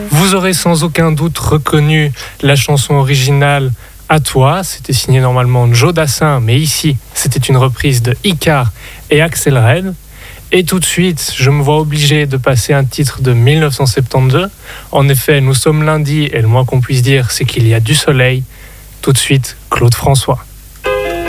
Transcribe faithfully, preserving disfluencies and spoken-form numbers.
Vous aurez sans aucun doute reconnu la chanson originale À toi, c'était signé normalement Joe Dassin, mais ici c'était une reprise de Icare et Axel Red. Et tout de suite, je me vois obligé de passer un titre de dix-neuf cent soixante-douze. En effet, nous sommes lundi et le moins qu'on puisse dire, c'est qu'il y a du soleil. Tout de suite, Claude François.